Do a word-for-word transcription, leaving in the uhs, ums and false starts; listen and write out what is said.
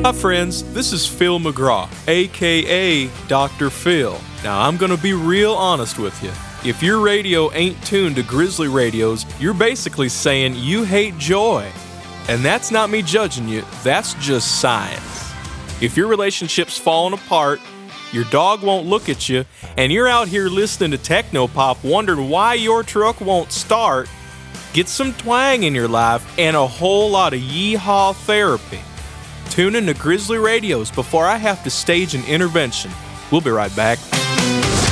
Hi friends, this is Phil McGraw, aka Doctor Phil. Now I'm gonna be real honest with you. If your radio ain't tuned to Grizzly radios, you're basically saying you hate joy. And that's not me judging you, that's just science. If your relationship's falling apart, your dog won't look at you, and you're out here listening to technopop wondering why your truck won't start, get some twang in your life and a whole lot of yeehaw therapy. Tune in to Grizzly Radios before I have to stage an intervention. We'll be right back.